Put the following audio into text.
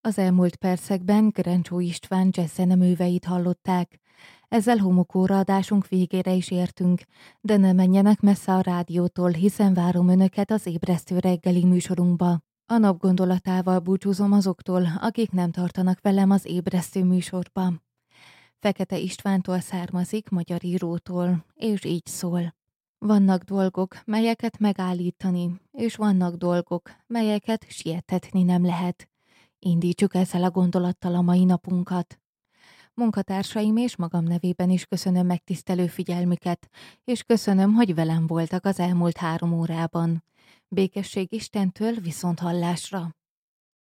Az elmúlt percekben Grencsó István jazzzeneműveit hallották. Ezzel homokóra adásunk végére is értünk, de ne menjenek messze a rádiótól, hiszen várom önöket az ébresztő reggeli műsorunkba. A nap gondolatával búcsúzom azoktól, akik nem tartanak velem az ébresztő műsorba. Fekete Istvántól származik, magyar írótól, és így szól. Vannak dolgok, melyeket megállítani, és vannak dolgok, melyeket sietetni nem lehet. Indítsuk ezzel a gondolattal a mai napunkat. Munkatársaim és magam nevében is köszönöm megtisztelő figyelmüket, és köszönöm, hogy velem voltak az elmúlt 3 órában. Békesség Istentől, viszonthallásra!